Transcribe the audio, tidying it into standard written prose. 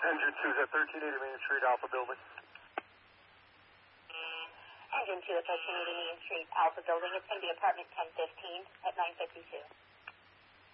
Engine 2 is at 1380 Main Street, Alpha Building. Engine 2 at 1380 Main Street, Alpha Building. It's going to be apartment 1015 at 952.